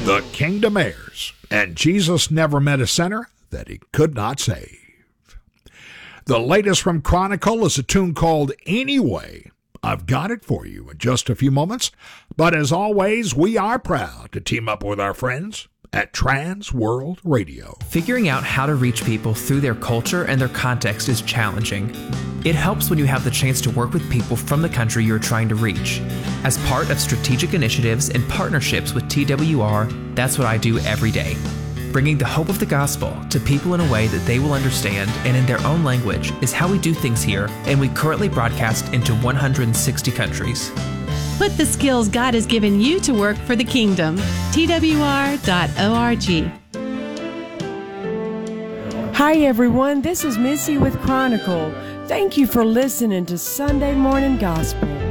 The Kingdom Heirs, and Jesus never met a sinner that he could not save. The latest from Chronicle is a tune called Anyway. I've got it for you in just a few moments, but as always, we are proud to team up with our friends at Trans World Radio. Figuring out how to reach people through their culture and their context is challenging. It helps when you have the chance to work with people from the country you're trying to reach. As part of strategic initiatives and partnerships with TWR, that's what I do every day. Bringing the hope of the gospel to people in a way that they will understand and in their own language is how we do things here, and we currently broadcast into 160 countries. Put the skills God has given you to work for the kingdom. TWR.org. Hi, everyone. This is Missy with Chronicle. Thank you for listening to Sunday Morning Gospel.